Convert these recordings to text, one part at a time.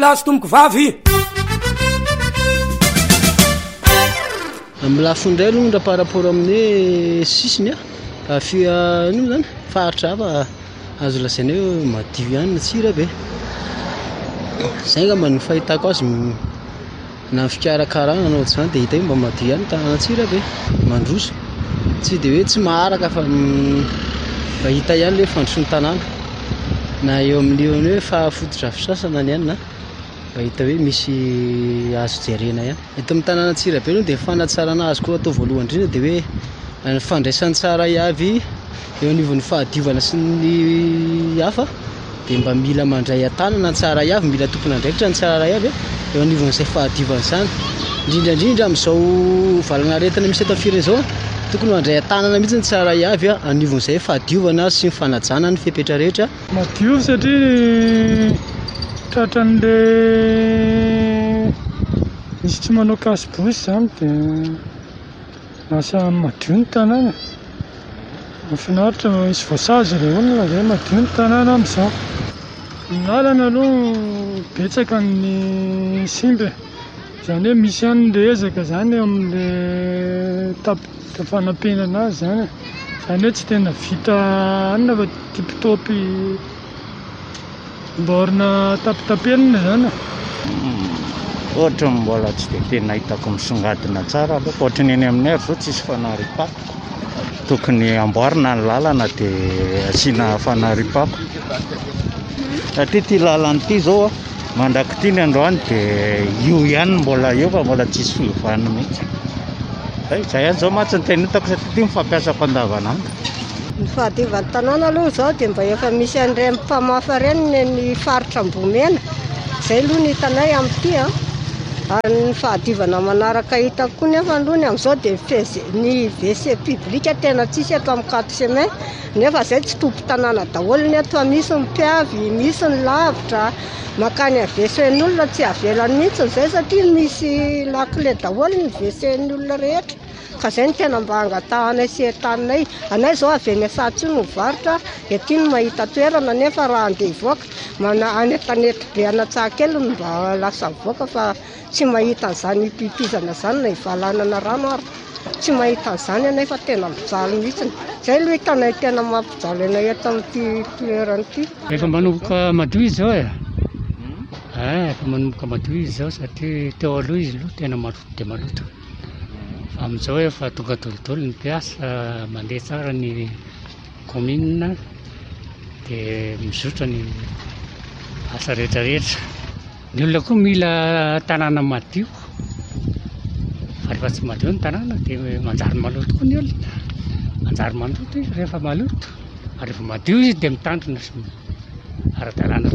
lazo tomboko vavy amin'ny lafondray aloha raha par rapport amin'ny sisiny afia ino zany faritra hafa azo lasaina hoe madio ihany ny tsira be zay ngamba ny fahitako azy na fikarakarana anao zany dia hita hoe mba madio ihany tanàna tsira be mandroso tsy dia hoe tsy maharaka fa mba hita ihany le fandrosoan'ny tanàna na eo amin'io hoe fahafototra fisasana ny ihany na mba hita hoe misy azo jerena ihany eto amin'ny tanàna tsira be aloha dia fanatsarana azy koa atao voalohany indrindra dia hoe ny fandraisany tsara iavy eo anivon'ny fahadiovana sy ny hafa dia mba mila mandray an-tanana ny tsara iavy mila tompona andraikitra ny tsara iavy eo anivon'izay fahadiovana izany indrindraindrindra amin'izao valanaretana misy eto amin'ny firenena izao tokony mandray an-tanana mihitsy ny tsara iavy anivon'izay fahadiovana sy ny fanajana ny fepetra rehetra madio satria tratran'le misy tsy manao kasibosy zany dia lasa madio ny tanàna mahafinaritra misy voasazy ireo olona zay madio ny tanàna amin'izao ny lalana aloha betsaka ny simba zany hoe misy ihany le ezaka zany amin'le fanampenana azy zany hoe tsy tena vita anina fa tipitopy mborina tapitapelina zany ohatra mbola tsy dia tena hitako misongadina tsara aloha ohatra ny eny amin'ny ary zao tsisy fanaripako tokony amboarina ny lalana dia asiana fanaripako satria ty lalana ity zao mandraky ny androany dia io ihany mbola eo fa mbola tsisy fiovana mihitsy zay ihany zao matsy ny tena hitako satria ty mifampiasako andavanandro ny fahadiovan'ny tanàna aloha zao dia mba efa misy an'ireny mpamafa reny ny faritra Ambomena zay aloha ny hitanay amin'ity ary ny fahadiovana manaraka hitako koa nefa aloha ny amin'izao dia ny WC publika tena tsisy eto amin'ny 4 semaine nefa zay tsy tompo tanàna daholo ny eto misy ny mpiavy misy ny lavitra makany WC-n'olona tsy avelany mihitsy zay satria misy lakile daholo ny WC-n'olona rehetra ka zay ny tena mba angatahanay sy etaninay anay zao avy eny Asatsy no mivarotra ety no mahita toerana nefa raha andeha hivoaka anetanety be Anatsahakely no mba lasa mivoaka fa tsy mahita an'izany pipizana zany na hivalanana rano ary tsy mahita an'izany anay fa tena mijaly mihitsy zay aloha hitanay tena mampijaly anay eto amin'ity toerana ity efa manomboka madio izy zao efa manomboka madio izy zao satria teo aloha izy aloha tena maloto dia maloto amin'izao efa tonga dolidolo ny mpiasa mandeha tsara ny commune dia mizotra ny asa rehetrarehetra ny olona koa mila tanàna madio fa rehefa tsy madio ny tanàna dia manjary maloto koa ny olona manjary maloto izy rehefa maloto ary rehefa madio izy dia mitandrina sy ara-dalàna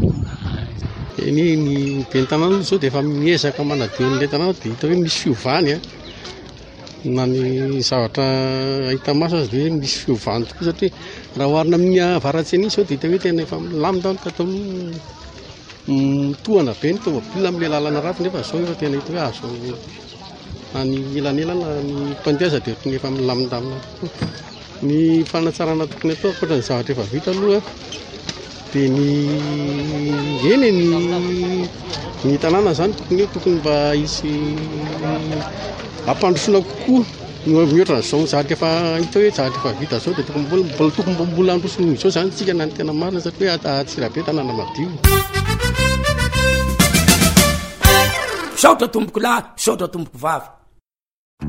ny ben'ny tanàna zao dia efa miezaka manadio n'ilay tanàna dia hita hoe misy fiovany na ny zavatra ahita maso azy dia misy fiovany tokoa satria raha oharina amin'ny avaratseny iny zao dia hita hoe tena efa milamindany katao mitohana be ny tômôbilina amin'ilay lalana ratsy nefa zao efa tena hita hoe azo any elanelana ny mpandeha dia tena efa milamindamina ny fanatsarana tokony atao ankoatra ny zavatra efa vita aloha dia ny tanàna zany tokony mba hisy ampandrosoana kokoa mihoatra n'izao zavatra efa hita hoe zavatra efa vita zao dia tokony mbola androsony izao zany tsika na ny tena marina satria hoe Antsirabe tanàna madio saotra tomboko lahy saotra tomboko vavy